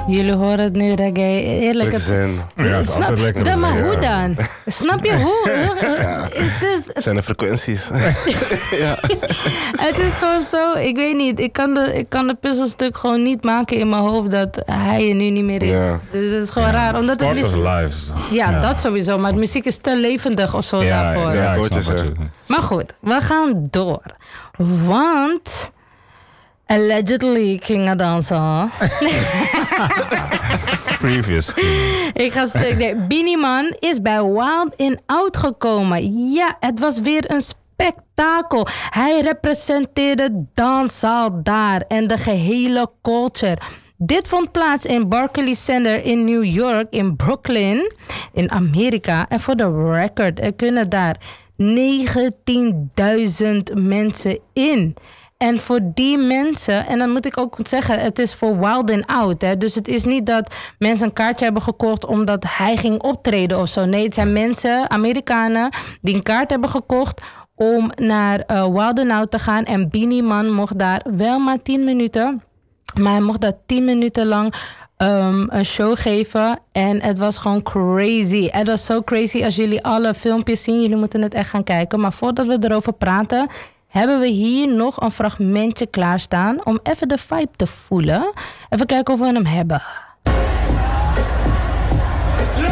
Jullie horen het nu, reggae. Eerlijk. Het is altijd lekker. Maar hoe dan? Snap je hoe? Het zijn de frequenties. Ja. Het is gewoon zo, ik weet niet. Ik kan de puzzelstuk gewoon niet maken in mijn hoofd dat hij er nu niet meer is. Ja. Dus het is gewoon raar. Omdat Sport het is live. Ja, dat sowieso. Maar de muziek is te levendig of zo daarvoor. Ja, ik ik snap snap het. het. Maar goed, we gaan door. Want allegedly gingen dansen. Previous. Ik ga stuk. Nee, Beenie Man is bij Wild in Out gekomen. Ja, het was weer een spektakel. Hij representeerde danszaal daar en de gehele culture. Dit vond plaats in Barclays Center in New York, in Brooklyn, in Amerika. En voor de record, er kunnen daar 19.000 mensen in. En voor die mensen, en dan moet ik ook zeggen, het is voor Wild and Out. Hè? Dus het is niet dat mensen een kaartje hebben gekocht omdat hij ging optreden of zo. Nee, het zijn mensen, Amerikanen, die een kaart hebben gekocht om naar Wild and Out te gaan. En Beenie Man mocht daar wel maar 10 minuten... Maar hij mocht daar 10 minuten lang een show geven. En het was gewoon crazy. Het was zo crazy. Als jullie alle filmpjes zien, jullie moeten het echt gaan kijken. Maar voordat we erover praten, hebben we hier nog een fragmentje klaarstaan om even de vibe te voelen. Even kijken of we hem hebben.